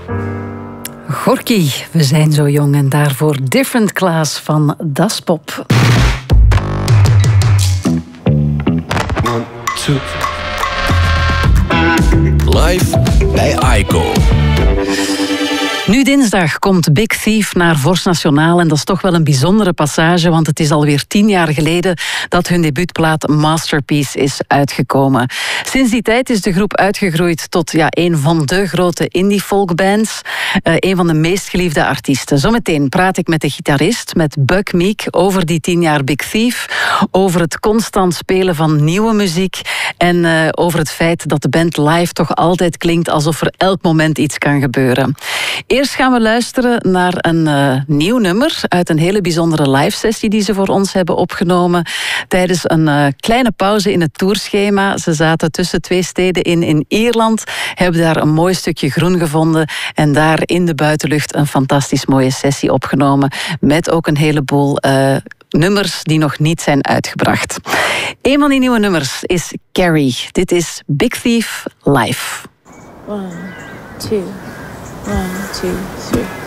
Gorky, we zijn zo jong en daarvoor Different Class van Das Pop. 1, 2. Live bij Aiko. Nu dinsdag komt Big Thief naar Vorst Nationaal en dat is toch wel een bijzondere passage, want het is alweer 10 jaar geleden dat hun debuutplaat Masterpiece is uitgekomen. Sinds die tijd is de groep uitgegroeid tot een van de grote indie folkbands, een van de meest geliefde artiesten. Zometeen praat ik met de gitarist, met Buck Meek, over die 10 jaar Big Thief, over het constant spelen van nieuwe muziek en over het feit dat de band live toch altijd klinkt alsof er elk moment iets kan gebeuren. Eerst gaan we luisteren naar een nieuw nummer uit een hele bijzondere live-sessie die ze voor ons hebben opgenomen tijdens een kleine pauze in het tourschema. Ze zaten tussen 2 steden in Ierland, hebben daar een mooi stukje groen gevonden en daar in de buitenlucht een fantastisch mooie sessie opgenomen met ook een heleboel nummers die nog niet zijn uitgebracht. Een van die nieuwe nummers is Carrie. Dit is Big Thief live. 1, 2. 1, 2, 3.